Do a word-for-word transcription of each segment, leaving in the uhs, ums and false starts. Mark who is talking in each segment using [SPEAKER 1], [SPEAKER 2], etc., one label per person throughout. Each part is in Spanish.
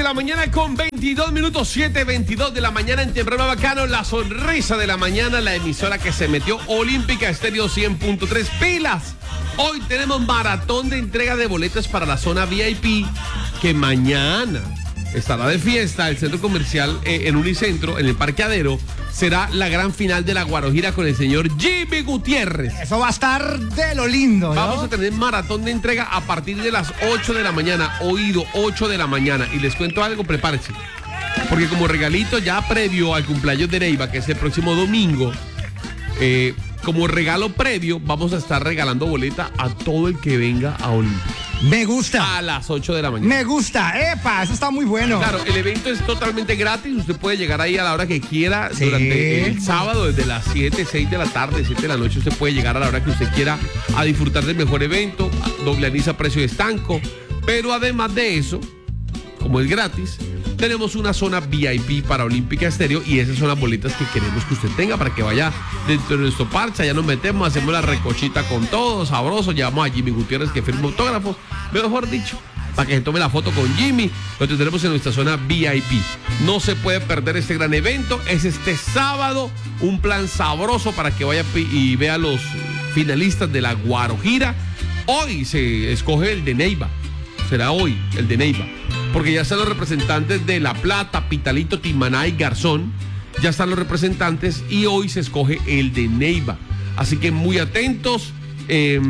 [SPEAKER 1] la mañana con veintidós minutos, siete veintidós de la mañana en Temprano Bacano, la sonrisa de la mañana, la emisora que se metió Olímpica Estéreo cien punto tres. Pilas, hoy tenemos maratón de entrega de boletas para la zona V I P, que mañana estará de fiesta el centro comercial eh, en Unicentro, en el parqueadero. Será la gran final de la Guarojira con el señor Jimmy Gutiérrez.
[SPEAKER 2] Eso va a estar de lo lindo, ¿no?
[SPEAKER 1] Vamos a tener maratón de entrega a partir de las ocho de la mañana. Oído, ocho de la mañana. Y les cuento algo, prepárense. Porque como regalito ya previo al cumpleaños de Neiva, que es el próximo domingo, eh, como regalo previo, vamos a estar regalando boleta a todo el que venga a Olímpica.
[SPEAKER 2] Me gusta.
[SPEAKER 1] A las ocho de la mañana.
[SPEAKER 2] Me gusta. Epa, eso está muy bueno.
[SPEAKER 1] Claro, el evento es totalmente gratis. Usted puede llegar ahí a la hora que quiera.
[SPEAKER 2] Sí.
[SPEAKER 1] Durante el sábado, desde las siete, seis de la tarde, siete de la noche, usted puede llegar a la hora que usted quiera a disfrutar del mejor evento. Doble anís a precio de estanco. Pero además de eso, como es gratis, tenemos una zona V I P para Olímpica Estéreo, y esas son las boletas que queremos que usted tenga para que vaya dentro de nuestro parche. Allá nos metemos, hacemos la recochita con todos, sabroso. Llevamos a Jimmy Gutiérrez, que firma autógrafos, mejor dicho, para que se tome la foto con Jimmy. Lo tendremos en nuestra zona V I P. No se puede perder este gran evento. Es este sábado, un plan sabroso para que vaya y vea a los finalistas de la Guarojira. Hoy se escoge el de Neiva. Será hoy el de Neiva, porque ya están los representantes de La Plata, Pitalito, Timaná y Garzón. Ya están los representantes y hoy se escoge el de Neiva. Así que muy atentos. Eh,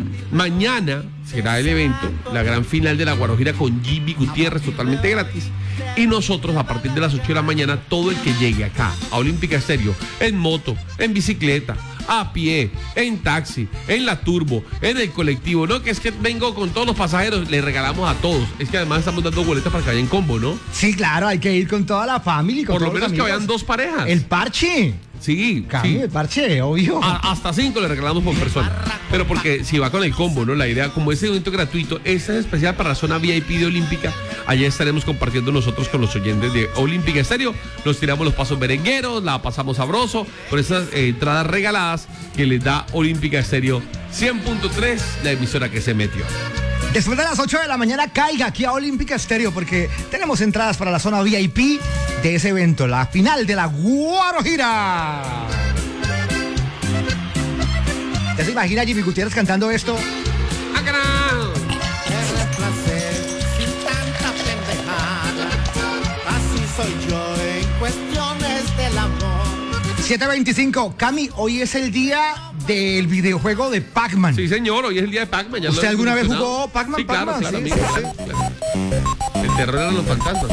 [SPEAKER 1] mañana será el evento, la gran final de la Guarojira con Jimmy Gutiérrez, totalmente gratis. Y nosotros, a partir de las ocho de la mañana, todo el que llegue acá a Olímpica Estéreo, en moto, en bicicleta, a pie, en taxi, en la turbo, en el colectivo, no que es que vengo con todos los pasajeros, le regalamos a todos. Es que además estamos dando boletas para que vayan en combo, ¿no?
[SPEAKER 2] Sí, claro, hay que ir con toda la familia. Con
[SPEAKER 1] Por lo
[SPEAKER 2] todos
[SPEAKER 1] menos
[SPEAKER 2] los
[SPEAKER 1] que
[SPEAKER 2] amigos.
[SPEAKER 1] vayan dos parejas.
[SPEAKER 2] El parche.
[SPEAKER 1] Sí,
[SPEAKER 2] Cami,
[SPEAKER 1] sí.
[SPEAKER 2] el parche, obvio.
[SPEAKER 1] A- hasta cinco le regalamos por persona. Pero porque si va con el combo, ¿no? La idea, como ese evento gratuito, este es especial para la zona V I P de Olímpica. Allá estaremos compartiendo nosotros con los oyentes de Olímpica Estéreo. Nos tiramos los pasos merengueros, la pasamos sabroso por esas eh, entradas regaladas que les da Olímpica Estéreo cien punto tres, la emisora que se metió.
[SPEAKER 2] Después de las ocho de la mañana, caiga aquí a Olímpica Estéreo, porque tenemos entradas para la zona V I P de ese evento, la final de la Guarojira. ¿Ya se imagina Jimmy Gutiérrez cantando esto?
[SPEAKER 1] ¡Ah, carajo!
[SPEAKER 3] Sin tanta pendejada, así soy yo en cuestiones del amor.
[SPEAKER 2] siete veinticinco. Cami, hoy es el día del videojuego de Pac-Man.
[SPEAKER 1] Sí, señor, hoy es el día de Pac-Man. ya
[SPEAKER 2] ¿Usted
[SPEAKER 1] lo
[SPEAKER 2] alguna vez
[SPEAKER 1] hemos
[SPEAKER 2] jugó
[SPEAKER 1] mencionado.
[SPEAKER 2] Pac-Man?
[SPEAKER 1] Sí, claro,
[SPEAKER 2] Pac-Man,
[SPEAKER 1] claro,
[SPEAKER 2] sí,
[SPEAKER 1] amigo,
[SPEAKER 2] sí,
[SPEAKER 1] claro, claro. El terror eran los fantasmas.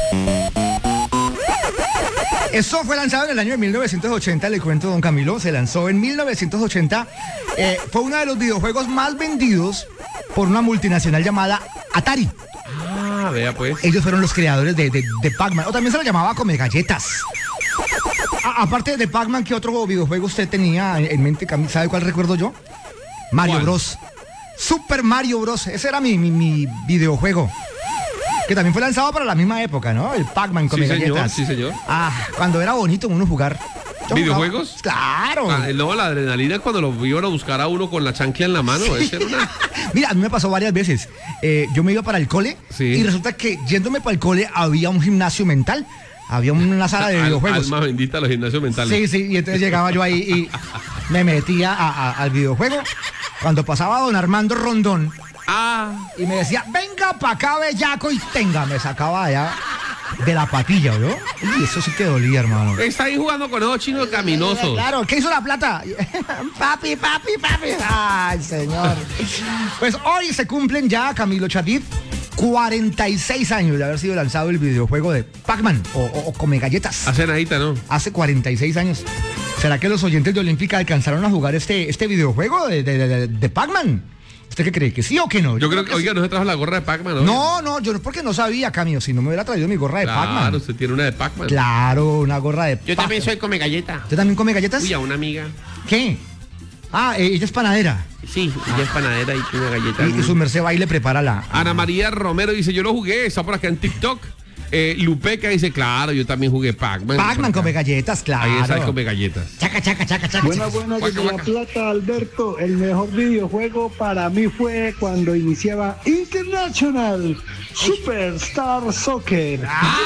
[SPEAKER 2] Eso fue lanzado en el año de mil novecientos ochenta, le cuento, don Camilo, se lanzó en mil novecientos ochenta. Eh, fue uno de los videojuegos más vendidos por una multinacional llamada Atari.
[SPEAKER 1] Ah, vea pues.
[SPEAKER 2] Ellos fueron los creadores de, de, de Pac-Man, o también se lo llamaba Come Galletas. A- aparte de Pac-Man, ¿qué otro videojuego usted tenía en mente, Camilo? ¿Sabe cuál recuerdo yo? Mario
[SPEAKER 1] ¿Cuál?
[SPEAKER 2] Bros. Super Mario Bros. Ese era mi, mi, mi videojuego. Que también fue lanzado para la misma época, ¿no? El Pac-Man Come
[SPEAKER 1] Sí, señor,
[SPEAKER 2] Galletas.
[SPEAKER 1] sí, señor.
[SPEAKER 2] Ah, cuando era bonito uno jugar. Yo
[SPEAKER 1] ¿Videojuegos?
[SPEAKER 2] jugaba- Claro.
[SPEAKER 1] Ah, no, la adrenalina cuando lo iban a buscar a uno con la chancla en la mano. Esa era una...
[SPEAKER 2] Mira, a mí me pasó varias veces. Eh, yo me iba para el cole
[SPEAKER 1] Sí.
[SPEAKER 2] y resulta que yéndome para el cole había un gimnasio mental. Había una sala de
[SPEAKER 1] Al-
[SPEAKER 2] videojuegos.
[SPEAKER 1] Alma bendita a los gimnasios mentales.
[SPEAKER 2] Sí, sí, y entonces llegaba yo ahí y me metía a- a- al videojuego. Cuando pasaba don Armando Rondón
[SPEAKER 1] Ah,
[SPEAKER 2] y me decía, venga para acá, bellaco, y tenga, me sacaba allá de la patilla, ¿no? Y eso sí que dolía, hermano.
[SPEAKER 1] está ahí jugando con esos chinos caminosos.
[SPEAKER 2] Claro, ¿qué hizo la plata? Papi, papi, papi. Ay, señor. Pues hoy se cumplen ya, Camilo Chatit, cuarenta y seis años de haber sido lanzado el videojuego de Pac-Man o, o- o Come Galletas.
[SPEAKER 1] Hace nadita, ¿no?
[SPEAKER 2] Hace cuarenta y seis años. ¿Será que los oyentes de Olímpica alcanzaron a jugar este, este videojuego de, de, de- de Pac-Man? ¿Usted qué cree? ¿Que sí o que no?
[SPEAKER 1] Yo creo que,
[SPEAKER 2] sí.
[SPEAKER 1] oiga, no se trajo la gorra de Pac-Man, ¿no?
[SPEAKER 2] No, no, yo no, porque no sabía, Camilo, si no me hubiera traído mi gorra de
[SPEAKER 1] Claro,
[SPEAKER 2] Pac-Man.
[SPEAKER 1] usted tiene una de Pac-Man.
[SPEAKER 2] Claro, una gorra de
[SPEAKER 1] Yo
[SPEAKER 2] Pac-Man.
[SPEAKER 1] también soy come galleta.
[SPEAKER 2] ¿Usted también come galletas?
[SPEAKER 1] Uy, a una amiga.
[SPEAKER 2] ¿Qué? Ah, eh, ella es panadera.
[SPEAKER 1] Sí, ella es panadera y tiene una galleta.
[SPEAKER 2] Y, y su merced va y le prepara la...
[SPEAKER 1] Ana María Romero dice, yo lo jugué, está por acá en TikTok. Eh, Lupeca dice, claro, yo también jugué Pac-Man.
[SPEAKER 2] Pac-Man come galletas, claro.
[SPEAKER 1] Ahí está el come galletas.
[SPEAKER 2] Chaca, chaca, chaca, chaca.
[SPEAKER 4] Buenas,
[SPEAKER 2] chaca.
[SPEAKER 4] buenas,
[SPEAKER 1] Guaca,
[SPEAKER 4] desde La
[SPEAKER 1] guaca.
[SPEAKER 4] Plata, Alberto. El mejor videojuego para mí fue cuando iniciaba International. Superstar Soccer.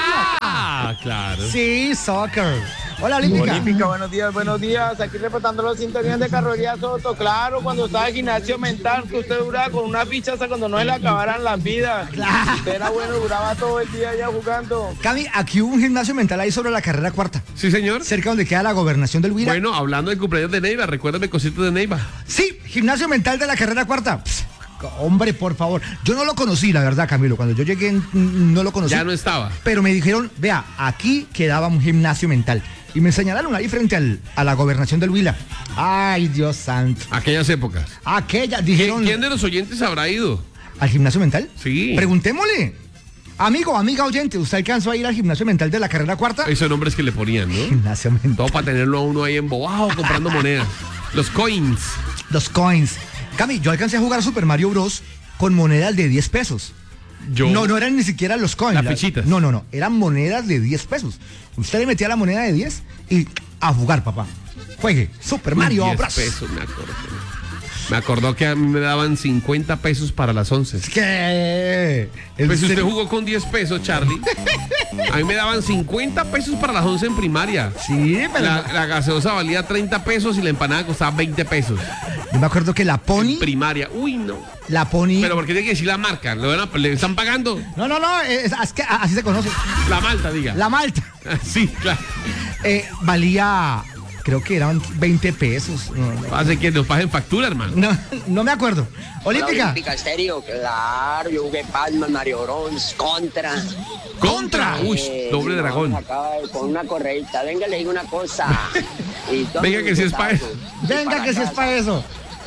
[SPEAKER 1] Ah, claro.
[SPEAKER 2] Sí, soccer. Hola, Olímpica.
[SPEAKER 5] Olímpica, buenos días, buenos días. Aquí reportando los sintonías de Carrollía Soto. Claro, cuando estaba en gimnasio mental, que usted duraba con una ficha hasta cuando no se le acabaran las vidas.
[SPEAKER 2] Claro.
[SPEAKER 5] Usted era bueno, duraba todo el día ya jugando.
[SPEAKER 2] Cami, aquí hubo un gimnasio mental ahí sobre la carrera cuarta.
[SPEAKER 1] Sí, señor.
[SPEAKER 2] Cerca donde queda la gobernación del Huila.
[SPEAKER 1] Bueno, hablando del cumpleaños de Neiva, recuérdame cositas de Neiva.
[SPEAKER 2] Sí, gimnasio mental de la carrera cuarta. Pss, hombre, por favor. Yo no lo conocí, la verdad, Camilo. Cuando yo llegué, mm, no lo conocí.
[SPEAKER 1] Ya no estaba.
[SPEAKER 2] Pero me dijeron, vea, aquí quedaba un gimnasio mental. Y me señalaron ahí frente al, a la gobernación del Huila. Ay, Dios santo.
[SPEAKER 1] Aquellas épocas.
[SPEAKER 2] Aquella, dijeron.
[SPEAKER 1] ¿Quién de los oyentes habrá ido?
[SPEAKER 2] ¿Al gimnasio mental?
[SPEAKER 1] Sí.
[SPEAKER 2] Preguntémosle. Amigo, amiga oyente, ¿usted alcanzó a ir al gimnasio mental de la carrera cuarta?
[SPEAKER 1] Esos nombres que le ponían, ¿no?
[SPEAKER 2] Gimnasio mental.
[SPEAKER 1] Todo para tenerlo a uno ahí embobado comprando monedas. Los coins.
[SPEAKER 2] Los coins. Cami, yo alcancé a jugar Super Mario Bros. Con monedas de diez pesos.
[SPEAKER 1] Yo.
[SPEAKER 2] No, no eran ni siquiera los coins.
[SPEAKER 1] Las
[SPEAKER 2] la-
[SPEAKER 1] fichitas.
[SPEAKER 2] No, no, no. Eran monedas de diez pesos. Usted le metía la moneda de diez y a jugar, papá. Juegue. Super Mario
[SPEAKER 1] diez
[SPEAKER 2] Bros.
[SPEAKER 1] pesos, me acuerdo. Me acordó que a mí me daban cincuenta pesos para las once.
[SPEAKER 2] ¿Qué? ¿En
[SPEAKER 1] Pues usted
[SPEAKER 2] serio?
[SPEAKER 1] jugó con diez pesos, Charlie. A mí me daban cincuenta pesos para las once en primaria.
[SPEAKER 2] Sí, pero
[SPEAKER 1] La, la gaseosa valía treinta pesos y la empanada costaba veinte pesos.
[SPEAKER 2] yo me acuerdo que la Pony,
[SPEAKER 1] Primaria. Uy, no.
[SPEAKER 2] la Pony.
[SPEAKER 1] Pero porque tiene que decir la marca. ¿Le, van a- le están pagando?
[SPEAKER 2] No, no, no, es, es que así se conoce.
[SPEAKER 1] La malta, diga.
[SPEAKER 2] La Malta.
[SPEAKER 1] Sí, claro.
[SPEAKER 2] Eh, valía, creo que eran veinte pesos. No, no,
[SPEAKER 1] Hace que nos paguen factura, hermano.
[SPEAKER 2] no, no me acuerdo. Olímpica.
[SPEAKER 6] Olímpica Estéreo, claro, yo jugué Batman, Mario Bros, Contra.
[SPEAKER 1] Contra. Uy,
[SPEAKER 6] Eh,
[SPEAKER 1] doble
[SPEAKER 6] no,
[SPEAKER 1] dragón.
[SPEAKER 6] acaba de- con una correita, venga, le digo una cosa. Y todo
[SPEAKER 1] Venga, que si es pa'
[SPEAKER 6] eso.
[SPEAKER 2] Venga, que si es para eso.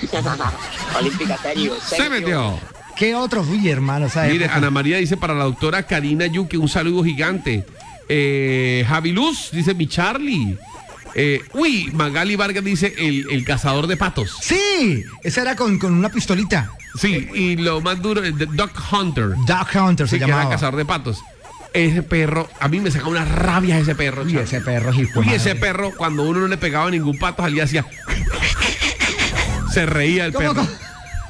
[SPEAKER 6] Olímpica Estéreo.
[SPEAKER 1] Se metió.
[SPEAKER 2] ¿Qué otro? Uy, hermano, ¿sabes?
[SPEAKER 1] Mire, Ana María dice para la doctora Karina Yuque, un saludo gigante. Eh, Javi Luz dice mi Charlie. Eh, uy, Magali Vargas dice el, el cazador de patos.
[SPEAKER 2] Sí, esa era con, con una pistolita.
[SPEAKER 1] Sí, y lo más duro es The Duck Hunter.
[SPEAKER 2] Duck Hunter
[SPEAKER 1] Sí,
[SPEAKER 2] se
[SPEAKER 1] que era
[SPEAKER 2] llamaba.
[SPEAKER 1] cazador de patos. Ese perro, a mí me saca una rabia ese perro.
[SPEAKER 2] Uy,
[SPEAKER 1] Charlie.
[SPEAKER 2] ese perro, hijo de
[SPEAKER 1] Uy,
[SPEAKER 2] madre.
[SPEAKER 1] ese perro, cuando uno no le pegaba a ningún pato, salía hacía. Se reía el
[SPEAKER 2] ¿Cómo,
[SPEAKER 1] perro.
[SPEAKER 2] cómo?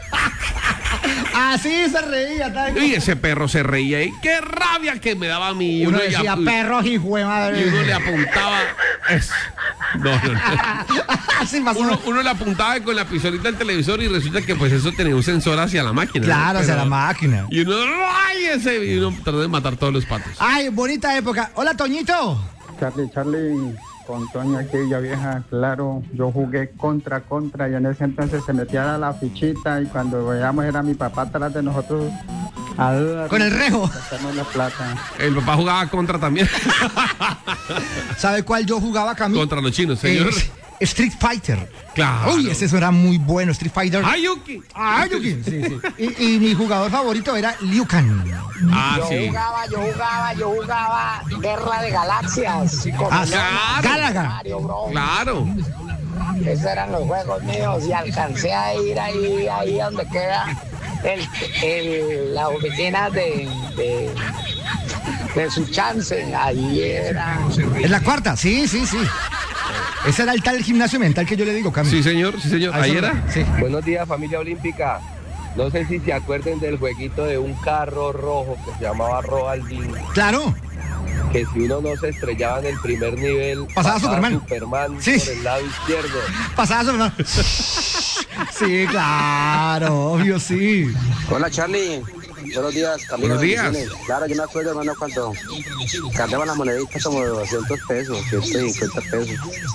[SPEAKER 2] Así se reía. tal.
[SPEAKER 1] Y ese perro se reía. Y qué rabia que me daba a mí. Y
[SPEAKER 2] Uno
[SPEAKER 1] le
[SPEAKER 2] decía,
[SPEAKER 1] ap-
[SPEAKER 2] perro, hijo de
[SPEAKER 1] y
[SPEAKER 2] madre.
[SPEAKER 1] uno le apuntaba. Eso. No, no, no.
[SPEAKER 2] Así pasó.
[SPEAKER 1] Uno, uno le apuntaba con la pistolita al televisor y resulta que pues eso tenía un sensor hacia la máquina. ¿no?
[SPEAKER 2] Claro, hacia
[SPEAKER 1] Pero-
[SPEAKER 2] la máquina.
[SPEAKER 1] Y uno, ¡ay! Ese, y uno trató de matar todos los patos.
[SPEAKER 2] Ay, bonita época. Hola, Toñito.
[SPEAKER 7] Charlie, Charlie, con Toño aquella vieja, claro, yo jugué contra, contra, y en ese entonces se metía a la fichita y cuando veíamos era mi papá atrás de nosotros. a-
[SPEAKER 2] Con el rejo.
[SPEAKER 7] Hacernos la plata.
[SPEAKER 1] El papá jugaba contra también.
[SPEAKER 2] ¿Sabe cuál yo jugaba, Camilo?
[SPEAKER 1] Contra los chinos, señor.
[SPEAKER 2] Eh, Street Fighter.
[SPEAKER 1] Claro.
[SPEAKER 2] Uy, ese era muy bueno, Street Fighter.
[SPEAKER 1] Hayuki.
[SPEAKER 2] Ah, Yuki. Sí, sí. Y, y mi jugador favorito era Liu Kang.
[SPEAKER 1] Ah,
[SPEAKER 6] Yo
[SPEAKER 1] sí.
[SPEAKER 6] jugaba, yo jugaba, yo jugaba Guerra de Galaxias. con
[SPEAKER 2] Ah,
[SPEAKER 1] claro.
[SPEAKER 2] Galaga.
[SPEAKER 6] Mario Bros.
[SPEAKER 1] Claro.
[SPEAKER 6] Esos eran los juegos míos y alcancé a ir ahí, ahí donde queda el, el, la oficina de, de, de su chance. Ahí era.
[SPEAKER 2] Es la cuarta, sí, sí, sí. Ese era el tal gimnasio mental que yo le digo, Camilo.
[SPEAKER 1] Sí, señor, sí, señor.
[SPEAKER 2] Ah,
[SPEAKER 1] Ahí
[SPEAKER 2] eso-
[SPEAKER 1] era.
[SPEAKER 2] Sí.
[SPEAKER 8] Buenos días, familia olímpica. No sé si se acuerden del jueguito de un carro rojo que se llamaba Roaldín,
[SPEAKER 2] Claro.
[SPEAKER 8] que si uno no se estrellaba en el primer nivel,
[SPEAKER 2] Pasaba Superman.
[SPEAKER 8] Superman
[SPEAKER 2] Sí.
[SPEAKER 8] por el lado izquierdo.
[SPEAKER 2] Pasaba sobre... Sí, claro, obvio, sí.
[SPEAKER 6] Hola Charlie, buenos días, Camilo.
[SPEAKER 1] Buenos días.
[SPEAKER 6] bendiciones. Claro, yo me acuerdo, hermano, cuando cargaban las moneditas como de doscientos pesos, ciento cincuenta pesos.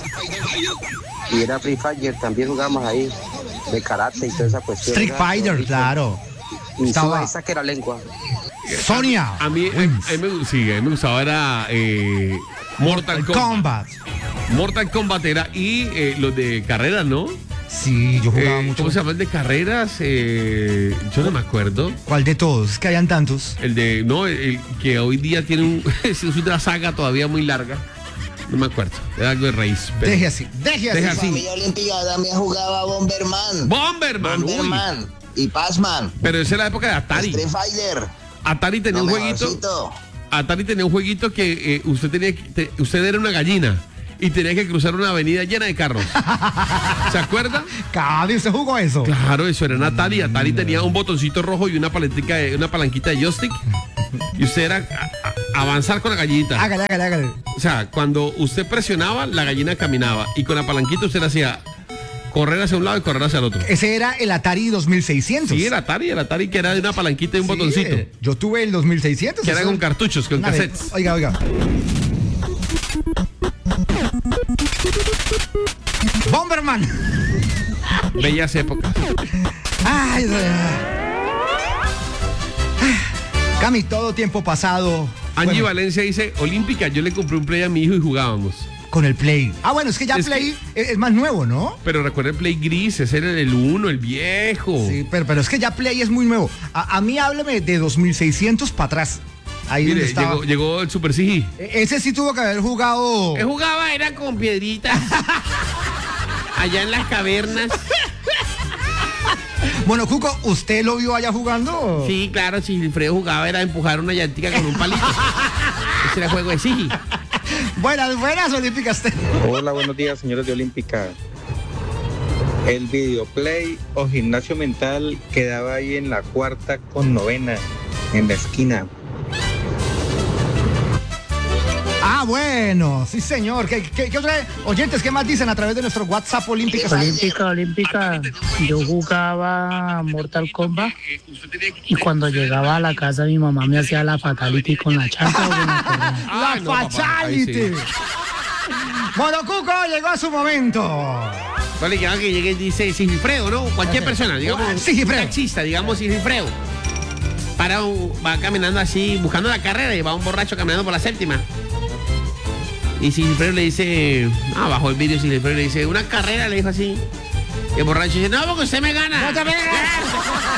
[SPEAKER 6] Y era Free Fire, también jugamos ahí, de karate y toda esa cuestión.
[SPEAKER 2] Street
[SPEAKER 6] Era
[SPEAKER 2] Fighter,
[SPEAKER 6] bonito.
[SPEAKER 2] claro.
[SPEAKER 6] Y
[SPEAKER 2] Estaba-
[SPEAKER 6] suba esa que era lengua.
[SPEAKER 2] Sonia.
[SPEAKER 1] A mí, a,
[SPEAKER 2] Wins.
[SPEAKER 1] a mí me, sí, a mí me gustaba era eh, Mortal Kombat.
[SPEAKER 2] Combat.
[SPEAKER 1] Mortal Kombat era y eh, los de carreras, ¿no?
[SPEAKER 2] Sí, yo jugaba
[SPEAKER 1] Eh,
[SPEAKER 2] mucho.
[SPEAKER 1] ¿Cómo se llama el de carreras? Eh, yo no me acuerdo.
[SPEAKER 2] ¿Cuál de todos? Es que hayan tantos.
[SPEAKER 1] El de, no, el que hoy día tiene un, es una saga todavía muy larga. No me acuerdo. Era algo de raíz. pero-
[SPEAKER 2] Deje así, deje así.
[SPEAKER 1] Deje así.
[SPEAKER 9] Familia Olímpica también jugaba Bomberman.
[SPEAKER 1] Bomberman, uy.
[SPEAKER 9] Bomberman y Passman.
[SPEAKER 1] Pero esa es la época de Atari.
[SPEAKER 9] Street Fighter.
[SPEAKER 1] Atari tenía
[SPEAKER 9] Lo
[SPEAKER 1] un jueguito.
[SPEAKER 9] mejorcito.
[SPEAKER 1] Atari tenía un jueguito que eh, usted tenía que- te- usted era una gallina y tenía que cruzar una avenida llena de carros. ¿Se acuerda?
[SPEAKER 2] Cabe, ¿usted jugó eso?
[SPEAKER 1] Claro, eso era en Atari. Atari tenía un botoncito rojo y una palanquita de, una palanquita de joystick. y usted era a- a- avanzar con la gallinita.
[SPEAKER 2] Hágale, hágale, hágale.
[SPEAKER 1] O sea, cuando usted presionaba, la gallina caminaba. Y con la palanquita usted hacía correr hacia un lado y correr hacia el otro.
[SPEAKER 2] Ese era el Atari dos mil seiscientos.
[SPEAKER 1] Sí, el Atari, el Atari que era de una palanquita y un
[SPEAKER 2] Sí,
[SPEAKER 1] botoncito.
[SPEAKER 2] eh, Yo tuve el dos mil seiscientos.
[SPEAKER 1] Que era
[SPEAKER 2] eso-
[SPEAKER 1] con cartuchos, con
[SPEAKER 2] Una vez.
[SPEAKER 1] cassettes.
[SPEAKER 2] Oiga, oiga. Bomberman.
[SPEAKER 1] Bellas épocas.
[SPEAKER 2] Ay, ay, ay. Cami, todo tiempo pasado.
[SPEAKER 1] Angie
[SPEAKER 2] Bueno,
[SPEAKER 1] Valencia dice, Olímpica, yo le compré un Play a mi hijo y jugábamos.
[SPEAKER 2] con el Play. Ah, bueno, es que ya
[SPEAKER 1] Es
[SPEAKER 2] Play es, es más nuevo, ¿no?
[SPEAKER 1] Pero recuerda el Play gris, ese era el uno, el viejo.
[SPEAKER 2] Sí, pero, pero es que ya Play es muy nuevo. A, a mí hábleme de dos mil seiscientos para atrás. Ahí donde
[SPEAKER 1] Mire,
[SPEAKER 2] estaba.
[SPEAKER 1] llegó, llegó el Super C G.
[SPEAKER 2] E- Ese sí tuvo que haber jugado.
[SPEAKER 1] Él jugaba, era con piedritas. Allá en las cavernas.
[SPEAKER 2] Bueno, Cuco, ¿usted lo vio allá jugando?
[SPEAKER 1] Sí, claro, si Alfredo jugaba era empujar una llantica con un palito. Ese era juego de Sigi.
[SPEAKER 2] Buenas, buenas Olímpicas.
[SPEAKER 4] Hola, buenos días, señores de Olímpica. El videoplay o gimnasio mental quedaba ahí en la cuarta con novena, en la esquina.
[SPEAKER 2] Ah, bueno, sí, señor. ¿Qué, qué, qué otra- oyentes, qué más dicen a través de nuestro WhatsApp Olímpicas?
[SPEAKER 10] Olímpica, olímpica. Yo jugaba Mortal Kombat y cuando llegaba a la casa mi mamá me hacía la fatality con la chancla o con la correa.
[SPEAKER 2] La
[SPEAKER 1] Ay, no, papá,
[SPEAKER 2] fatality.
[SPEAKER 1] ahí sí.
[SPEAKER 2] Bueno, Cuco, llegó a su momento.
[SPEAKER 1] Vale, que que llegue y dice Sigifredo, ¿no? Cualquier
[SPEAKER 2] Ok.
[SPEAKER 1] persona, digamos,
[SPEAKER 2] Sigifredo.
[SPEAKER 1] un taxista, digamos Sigifredo. Para un- va caminando así, buscando la carrera y va un borracho caminando por la séptima. Y Sigifredo le dice, ah, bajo el vídeo Sigifredo le dice, una carrera, le dijo así. Y el borracho dice, no, porque usted me gana.
[SPEAKER 2] ¡No te pegas!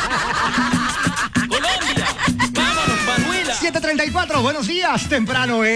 [SPEAKER 3] Colombia, vámonos, Manuela.
[SPEAKER 2] siete treinta y cuatro, buenos días, temprano, ¿eh?